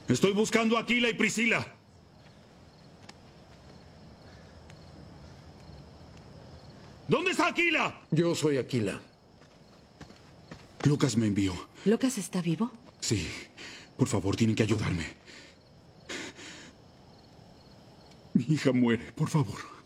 Estoy buscando a Aquila y Priscila. ¿Dónde está Aquila? Yo soy Aquila. Lucas me envió. ¿Lucas está vivo? Sí. Por favor, tienen que ayudarme. Mi hija muere, por favor.